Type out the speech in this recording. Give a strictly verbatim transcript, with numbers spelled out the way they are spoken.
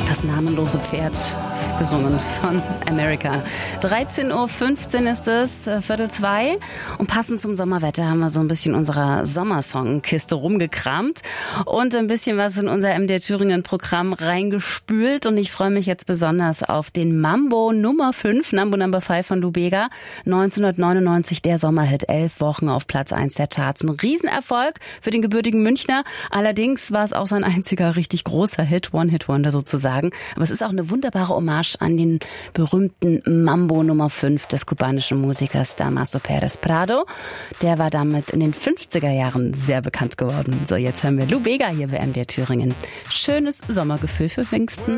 Das namenlose Pferd, gesungen von America. dreizehn Uhr fünfzehn ist es, Viertel zwei. Und passend zum Sommerwetter haben wir so ein bisschen unserer Sommersongkiste rumgekramt und ein bisschen was in unser M D R Thüringen-Programm reingespült. Und ich freue mich jetzt besonders auf den Mambo Nummer fünf, Mambo Number fünf von Lou Bega. neunzehnhundertneunundneunzig der Sommerhit, elf Wochen auf Platz eins der Charts. Ein Riesenerfolg für den gebürtigen Münchner. Allerdings war es auch sein einziger richtig großer Hit, One-Hit-Wonder sozusagen. Aber es ist auch eine wunderbare Hommage an den berühmten Mambo Nummer fünf des kubanischen Musikers Damaso Pérez Prado. Der war damit in den fünfziger Jahren sehr bekannt geworden. So, jetzt hören wir Lou Bega hier bei M D R Thüringen. Schönes Sommergefühl für Pfingsten.